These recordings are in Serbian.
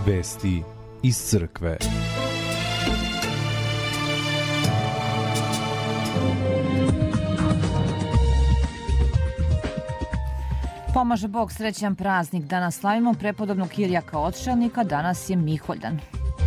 Vesti iz crkve. Pomaže Bog, srećan praznik. Danas slavimo prepodobnog Kirijaka Otšelnika, danas je Miholjan.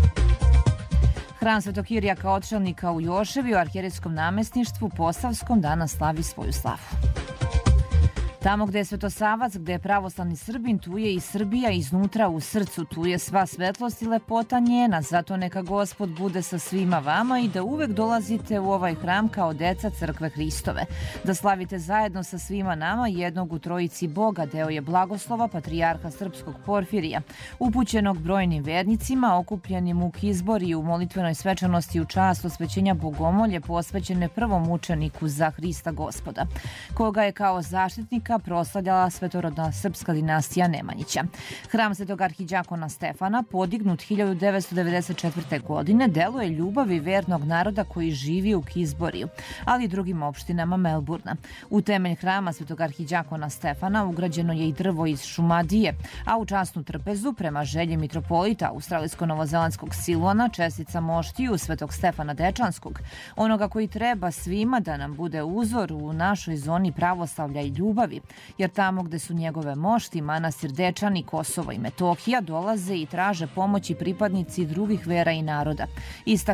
Hram Svetog Kirijaka Otšelnika u Joševi u arhijerejskom namestništvu Posavskom danas slavi svoju slavu. Tamo gde je Svetosavac, gde je pravoslavni Srbin, tu je i Srbija iznutra u srcu, tu je sva svetlost i lepota njena, zato neka Gospod bude sa svima vama i da uvek dolazite u ovaj hram kao deca crkve Hristove. Da slavite zajedno sa svima nama jednog u trojici Boga, deo je blagoslova patrijarha srpskog Porfirija, upućenog brojnim vernicima, okupljenim u Kizbori u molitvenoj svečanosti u čast osvećenja bogomolje posvećene prvom učeniku za Hrista Gospoda, koga je kao zaštitnika proslavljala svetorodna srpska dinastija Nemanjića. Hram Svetog arhiđakona Stefana, podignut 1994. godine, deluje ljubavi vernog naroda koji živi u Kizboriju, ali i drugim opštinama Melburna. U temelj hrama Svetog arhiđakona Stefana ugrađeno je i drvo iz Šumadije, a u časnu trpezu, prema želji mitropolita australijsko-novozelandskog Silona, čestica moštiju Svetog Stefana Dečanskog, onoga koji treba svima da nam bude uzor u našoj zoni pravoslavlja i ljubavi, jer tamo gde su njegove mošti, manastir Dečani, Kosovo i Metohija, dolaze i traže pomoći pripadnici drugih vera i naroda. Istakli